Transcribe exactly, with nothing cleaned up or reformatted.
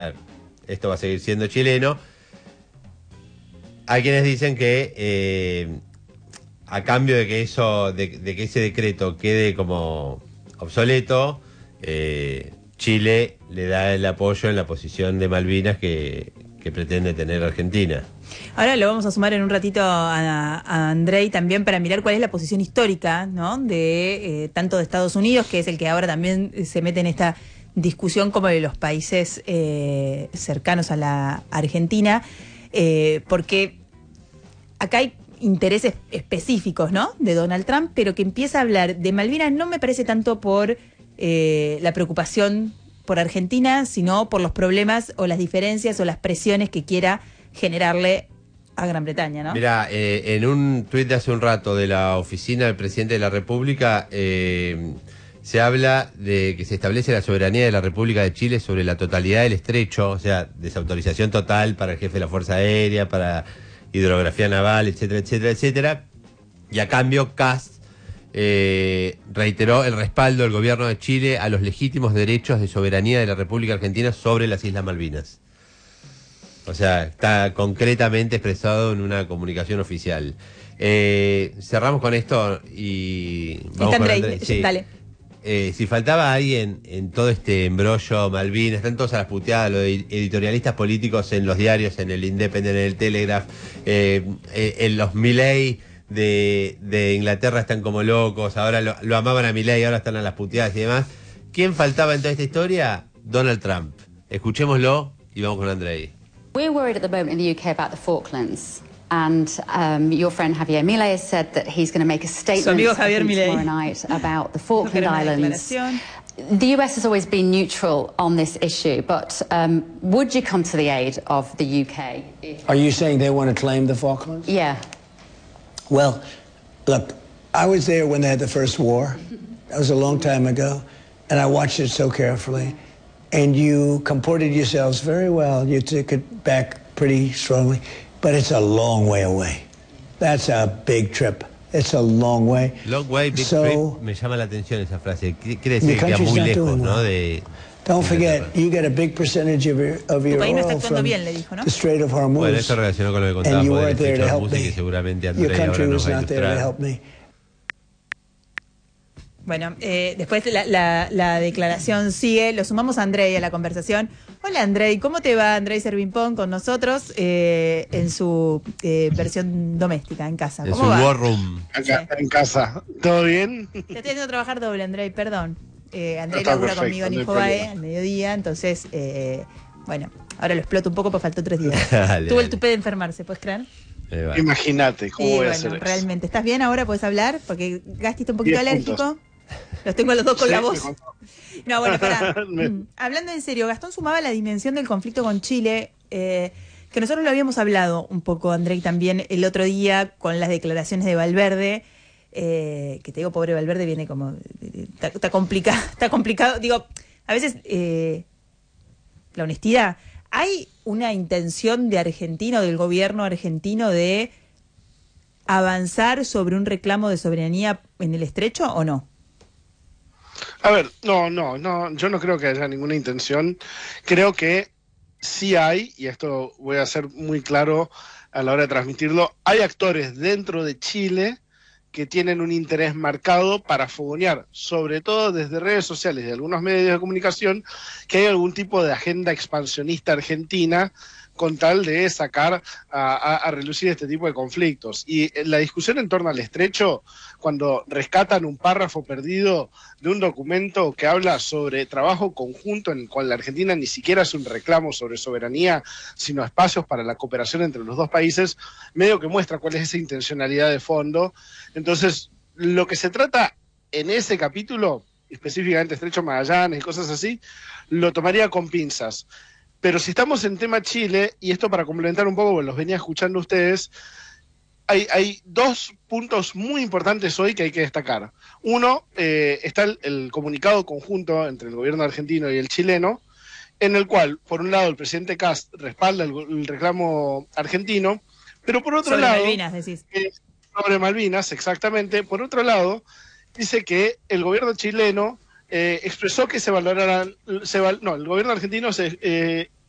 esto va a seguir siendo chileno. Hay quienes dicen que eh, a cambio de que eso, de, de que ese decreto quede como obsoleto, eh, Chile le da el apoyo en la posición de Malvinas que, que pretende tener Argentina. Ahora lo vamos a sumar en un ratito a, a Andrei también para mirar cuál es la posición histórica, ¿no? de eh, tanto de Estados Unidos, que es el que ahora también se mete en esta discusión, como de los países eh, cercanos a la Argentina, eh, porque acá hay intereses específicos, ¿no? de Donald Trump, pero que empieza a hablar de Malvinas no me parece tanto por eh, la preocupación por Argentina, sino por los problemas o las diferencias o las presiones que quiera generarle a Gran Bretaña, ¿no? Mirá, eh, en un tuit de hace un rato de la oficina del presidente de la República, eh, se habla de que se establece la soberanía de la República de Chile sobre la totalidad del estrecho, o sea, desautorización total para el jefe de la Fuerza Aérea, para hidrografía naval, etcétera, etcétera, etcétera. Y a cambio, Kast eh, reiteró el respaldo del gobierno de Chile a los legítimos derechos de soberanía de la República Argentina sobre las Islas Malvinas. O sea, está concretamente expresado en una comunicación oficial. Eh, cerramos con esto y vamos con Andrei. Sí. Dale. Eh, si faltaba alguien en todo este embrollo Malvinas, están todos a las puteadas, los editorialistas políticos en los diarios, en el Independent, en el Telegraph, eh, eh, en los Milley de, de Inglaterra están como locos, ahora lo, lo amaban a Milley, ahora están a las puteadas y demás. ¿Quién faltaba en toda esta historia? Donald Trump. Escuchémoslo y vamos con Andrei. We're worried at the moment in the U K about the Falklands. And um, your friend Javier Milei has said that he's going to make a statement tomorrow night about the Falkland Islands. The U S has always been neutral on this issue, but um, would you come to the aid of the U K? Are you saying they want to claim the Falklands? Yeah. Well, look, I was there when they had the first war. That was a long time ago, and I watched it so carefully. And you comported yourselves very well. You took it back pretty strongly. But it's a long way away. That's a big trip. It's a long way. Long way, big so, trip. Me llama la atención esa frase. Quiere decir que queda muy lejos, ¿no? De, Don't forget, you get a big percentage of your, of your oil no from bien, le dijo, ¿no? the Strait of Hormuz. Bueno, eso relacionó con lo que contábamos del estrecho de Hormuz y que seguramente Andrei ahora nos va a ilustrar. Bueno, eh, después la, la, la declaración sigue, lo sumamos a Andrei a la conversación. Hola Andrei, ¿cómo te va? Andrei Servimpón con nosotros eh, en su eh, versión doméstica, en casa. En ¿Cómo su va? war room. Acá, en casa. ¿Todo bien? Te estoy haciendo trabajar doble, Andrei, perdón. Eh, Andrei labura conmigo en Infobae al mediodía, entonces, eh, bueno, ahora lo exploto un poco porque faltó tres días. dale, Tuvo dale. el tupé de enfermarse, ¿puedes creer? Eh, Imagínate, ¿cómo sí, voy bueno, a hacer eso? Realmente. ¿Estás bien ahora? ¿Puedes hablar? Porque Gasti está un poquito Diez alérgico. puntos. Los tengo a los dos con Sí, la voz. No, bueno, pará. Me... Mm, hablando en serio, Gastón sumaba la dimensión del conflicto con Chile, eh, que nosotros lo habíamos hablado un poco, Andrei, también el otro día con las declaraciones de Valverde, eh, que te digo, pobre Valverde, viene como... Está, está complicado, está complicado. Digo, a veces, eh, la honestidad, ¿hay una intención de argentino, del gobierno argentino, de avanzar sobre un reclamo de soberanía en el estrecho o no? A ver, no, no, no, yo no creo que haya ninguna intención. Creo que sí hay, y esto voy a ser muy claro a la hora de transmitirlo, hay actores dentro de Chile que tienen un interés marcado para fogonear, sobre todo desde redes sociales y de algunos medios de comunicación, que hay algún tipo de agenda expansionista argentina con tal de sacar a, a, a relucir este tipo de conflictos. Y la discusión en torno al estrecho, cuando rescatan un párrafo perdido de un documento que habla sobre trabajo conjunto en el cual la Argentina ni siquiera hace un reclamo sobre soberanía, sino espacios para la cooperación entre los dos países, medio que muestra cuál es esa intencionalidad de fondo. Entonces, lo que se trata en ese capítulo, específicamente Estrecho Magallanes y cosas así, lo tomaría con pinzas. Pero si estamos en tema Chile, y esto para complementar un poco, porque los venía escuchando ustedes, hay, hay dos puntos muy importantes hoy que hay que destacar. Uno, eh, está el, el comunicado conjunto entre el gobierno argentino y el chileno, en el cual, por un lado, el presidente Kast respalda el, el reclamo argentino, pero por otro sobre lado... Malvinas, decís. Eh, sobre Malvinas, exactamente. Por otro lado, dice que el gobierno chileno... Eh, expresó que se valoraran, se val, no, el gobierno argentino se, eh,